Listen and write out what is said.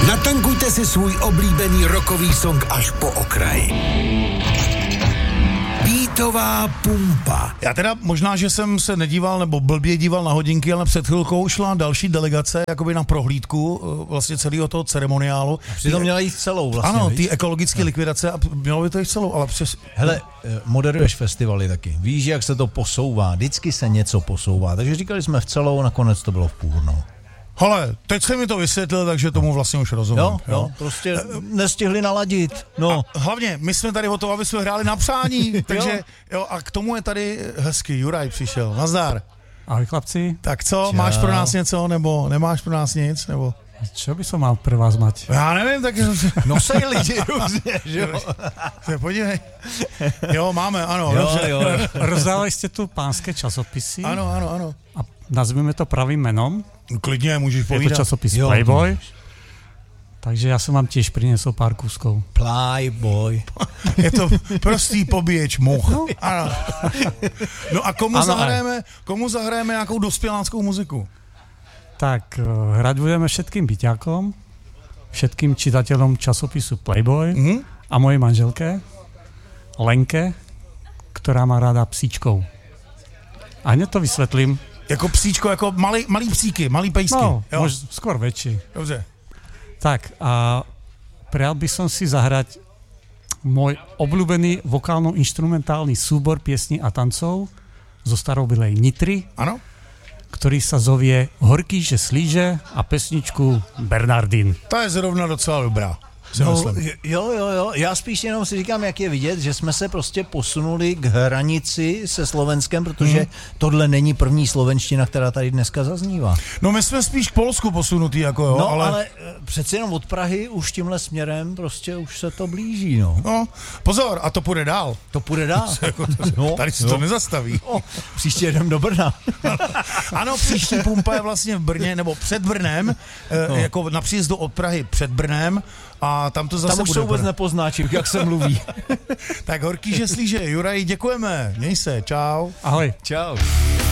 Natankujte si svůj oblíbený rockový song až po okraj. Beatová pumpa. Já teda možná, že jsem se nedíval nebo blbě díval na hodinky, ale před chvilkou šla další delegace jakoby na prohlídku vlastně celého toho ceremoniálu. Přitom měla jít celou vlastně. Ano, ty ekologické likvidace a mělo by to jít celou, ale přes... Hele, moderuješ festivaly taky. Víš, jak se to posouvá. Vždycky se něco posouvá. Takže říkali jsme v celou, nakonec to bylo v půl. No. Hele, teď jsem mi to vysvětlil, takže tomu vlastně už rozumím. Jo, prostě nestihli naladit. No. A hlavně, my jsme tady o to, aby jsme hráli na přání, takže jo, a k tomu je tady hezký, Juraj přišel. Nazdar. Ahoj chlapci. Tak co, čau. Máš pro nás něco, nebo nemáš pro nás nic, nebo... Čo by som mal pre vás mať? Já nevím, tak... Nosej lidi různě, že jo? Podívej. Jo, máme, ano. Jo. Rozdávali ste tu pánske časopisy. Ano. A nazveme to pravým menom. Klidně, můžeš povídat. Je to časopis Playboy. Takže já jsem vám tiež prinesol pár kúskov. Playboy. Je to prostý pobíječ much. No. Ano. No a komu zahrajeme nějakou dospěláckou muziku? Tak, hrať budeme všetkým byťákom, všetkým čitateľom časopisu Playboy a mojej manželke, Lenke, ktorá má ráda psíčkov. A hneď to vysvetlím. Jako psíčko, jako malý psíky, malý pejsky. No, skôr väčší. Dobře. Tak, a prijal by som si zahrať môj obľúbený vokálno-instrumentálny súbor piesní a tancov zo starobilej Nitry. Ano. Který sa zovie Horký, že slíže a pesničku Bernardín. To je zrovna docela dobrá. Jo. Já spíš jenom si říkám, jak je vidět, že jsme se prostě posunuli k hranici se Slovenskem, protože tohle není první slovenština, která tady dneska zaznívá. No my jsme spíš k Polsku posunutý, jako jo. No ale přeci jenom od Prahy už tímhle směrem prostě už se to blíží, no. No, pozor, a to půjde dál. To půjde dál. Tady se to nezastaví. Příště jedem do Brna. Ano, příští pumpa je vlastně v Brně, nebo před Brnem, jako na příjezdu od Prahy před Brnem. A tam to zase tam už se vůbec nepoznáčím, jak se mluví. Tak Horký, že slíže. Juraj, děkujeme. Měj se, čau. Ahoj. Čau.